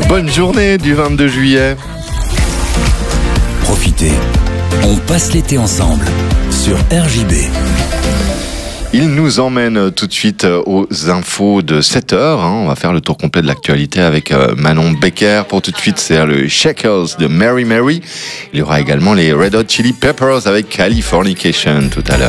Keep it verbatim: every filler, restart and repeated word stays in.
Bonne journée du vingt-deux juillet. Profitez, on passe l'été ensemble sur R J B. Il nous emmène tout de suite aux infos de sept heures. On va faire le tour complet de l'actualité avec Manon Becker. Pour tout de suite, c'est le Shakers de Mary Mary. Il y aura également les Red Hot Chili Peppers avec Californication tout à l'heure.